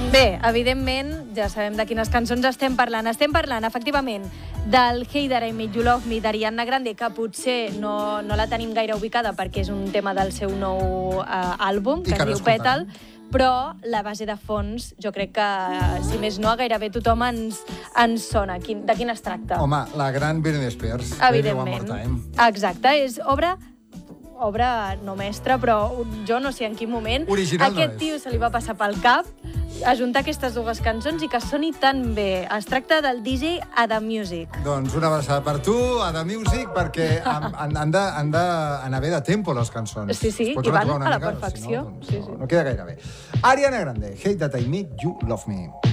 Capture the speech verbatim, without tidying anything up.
Bé, evidentment, ja sabem de quines cançons estem parlant. Estem parlant, efectivament, del Hey That I Made You Love Me d'Ariana Grande, que potser no, no la tenim gaire ubicada perquè és un tema del seu nou uh, àlbum, que, que es diu Petal, però la base de fons, jo crec que, si més no, gairebé tothom ens, ens sona. Quin, de quin es tracta? Home, la gran Britney Spears. Evidentment. Exacte, és obra... obra no mestra, però jo no sé en quin moment original aquest no tio se li va passar pel cap ajuntar aquestes dues cançons i que soni tan bé. Es tracta del D J Ada Music. Doncs una abraçada per tu, Ada Music, perquè han, han, de, han d'anar bé de tempo, les cançons. Sí, sí, i van a la perfecció. Si no, doncs, sí, sí. No, no queda gaire bé. Ariana Grande, Hey That I Made You Love Me.